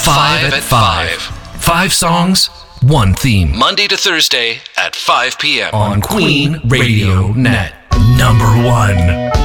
5 at 5. 5 songs, 1 theme. Monday to Thursday at 5 p.m. on Queen Radio Net. Number 1.